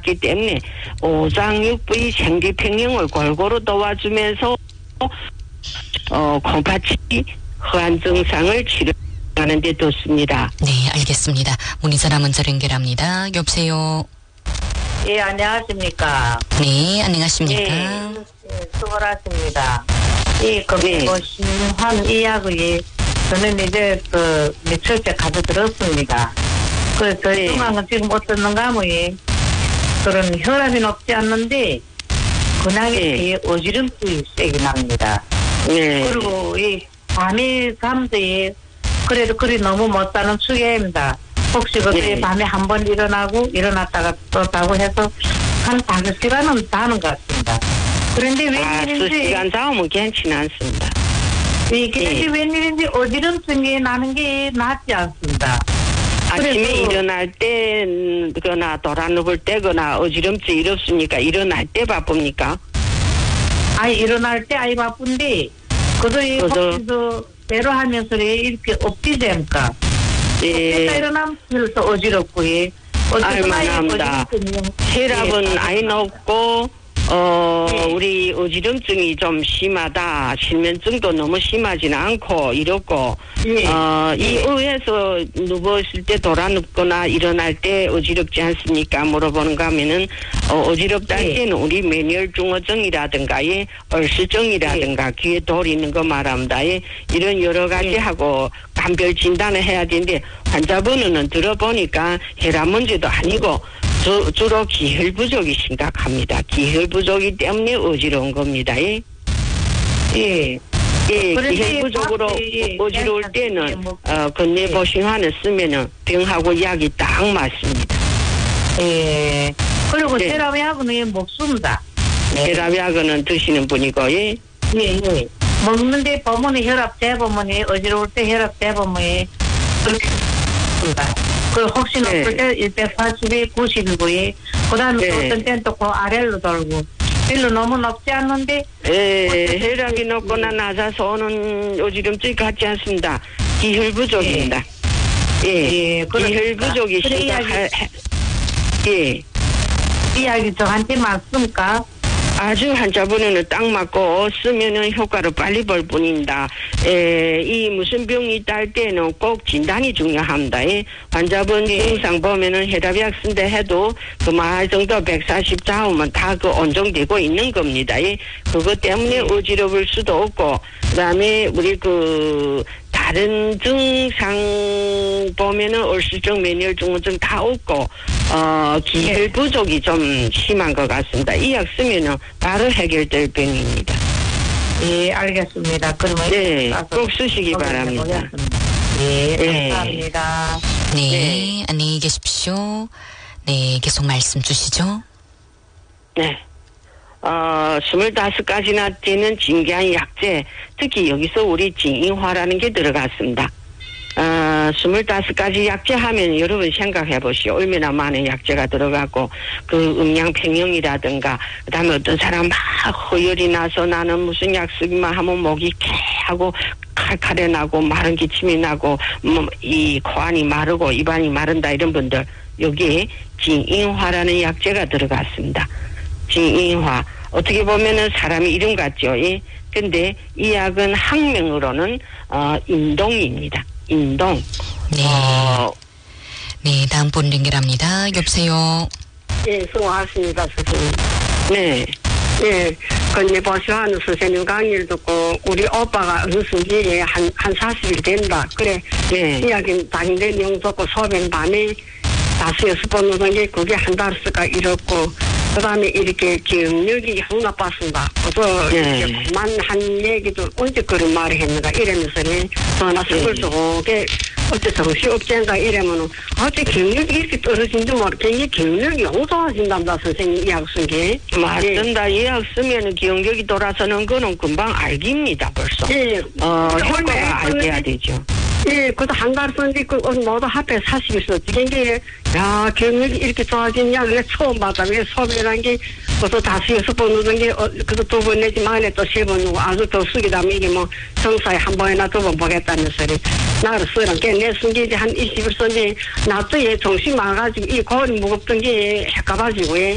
있기 때문에 오장육부의 생리 평형을 골고루 도와주면서 콩팥이 허한 증상을 치료하는 데 좋습니다. 네, 알겠습니다. 문의전화 먼저 연결합니다. 여보세요. 예, 안녕하십니까. 네, 안녕하십니까. 예, 수고하십니다. 이 금보신환 이약의 저는 이제 며칠째 가져 들었습니다. 저희 중앙은 지금 어떻는가 하면 그런 혈압이 높지 않는데 근황이 어지럼증이 세게 납니다. 그리고 이 밤에 잠도 그래도 그리 너무 못 자는 추계입니다. 혹시 밤에 한 번 일어났다가 또 자고 해서 한 5시간은 자는 것 같습니다. 그런데 웬일인지 2시간 자면 괜찮지 않습니다. 그런데 웬일인지 어지럼증이 나는 게 낫지 않습니다. 아침에 일어날 때거나 돌아눕을 때거나 어지럼증 이렇습니까? 일어날 때 바쁩니까? 일어날 때 바쁜데 혹시도 배로 하면서 이렇게 엎지잼까? 일어나면 그래서 어지럽고 알만합니다. 혈압은 아이 높고 우리 어지럼증이 좀 심하다. 실면증도 너무 심하지는 않고 이렇고 이 의에서 누웠을 때 돌아눕거나 일어날 때 어지럽지 않습니까? 물어보는가 하면은 어지럽다 할 때는 우리 매니얼중어증이라든가 얼씨증이라든가 귀에 돌 있는 거 말합니다. 이런 여러 가지 하고 감별 진단을 해야 되는데 환자분은 들어보니까 혈압 문제도 아니고 주로 기혈 부족이 심각합니다. 기혈 부족이 때문에 어지러운 겁니다. 기혈 부족으로 어지러울 때는 건네보신환을 쓰면은 병하고 약이 딱 맞습니다. 그리고 혈압약은 먹습니다. 혈압약은 드시는 분이고 먹는데 보면 혈압 재보면 어지러울 때 혈압 재보면 그렇게 먹습니다. 혹시 높을 때 180에 90이고 그 다음에 어떤 때는 또 그 아래로 돌고 별로 너무 높지 않는데 혈압이 높거나 낮아서 오는 어지럼증이 같지 않습니다. 기혈 부족입니다. 기혈 부족이 심각해. 이 약이 저한테 맞습니까? 아주 환자분은 딱 맞고 쓰면은 효과를 빨리 볼 뿐입니다. 이 무슨 병이 있다 할 때는 꼭 진단이 중요합니다. 환자분 증상 보면은 혈압약 쓴다 해도 그 말 정도 140 좌우면 다 온정되고 있는 겁니다. 그것 때문에 어지러울 수도 없고 그다음에 우리 다른 증상 보면은 얼씨증, 매니얼중어증 다 없고 기혈 부족이 좀 심한 것 같습니다. 이 약 쓰면은 바로 해결될 병입니다. 예, 알겠습니다. 그러면 꼭 쓰시기 바랍니다. 감사합니다. 네, 안녕히 계십시오. 네, 계속 말씀 주시죠. 25가지나 되는 진귀한 약재, 특히 여기서 우리 진인화라는 게 들어갔습니다. 25가지 약재 하면 여러분 생각해 보시오. 얼마나 많은 약재가 들어가고, 음양평형이라든가, 그 다음에 어떤 사람 막 허열이 나서 나는 무슨 약 쓰기만 하면 목이 개하고, 칼칼해 나고, 마른 기침이 나고, 이 코안이 마르고, 입안이 마른다, 이런 분들, 여기에 진인화라는 약재가 들어갔습니다. 진인화. 어떻게 보면은 사람이 이름 같죠. 근데 이 약은 학명으로는, 인동입니다. 인동. 네, 다음 분 연결합니다. 여보세요. 수고하십니다, 선생님. 건네보시하는 선생님 강의를 듣고, 우리 오빠가 은수기에 한 40일 된다. 그래, 이야기는 당일에 명 듣고 소변 밤에 5-6번 누는 게 그게 한 달수가 이렇고, 그 다음에 이렇게 기억력이 확 나빴습니다. 그래서 이렇게 그만한 얘기도 언제 그런 말을 했는가 이러면서 전화 선물 속에 어째 정신 없지인가 이러면은 어째 기억력이 이렇게 떨어진지 모르겠는데 기억력이 너무 좋아진답니다. 선생님 이 약 쓴 게. 맞습니다. 이 약 쓰면 기억력이 돌아서는 거는 금방 알깁니다. 벌써. 효과가 알게야 되죠. 그것도 한 달 썼는데, 모두 합해 40일 썼지. 이게, 기억력이 이렇게 좋아진 약을 처음 받아. 소변이란 게, 그것도 5-6번 누는 게, 그것도 2번 내지 만에 또 3번 누고, 아주 더 쓰기다면 이게 정사에 한 번이나 2번 보겠다는 소리. 나를 쓰란 게, 내 쓴 게 이제 한 20일 썼는데, 나도 정신 많아가지고, 이 골이 무겁던 게 헷가가지고,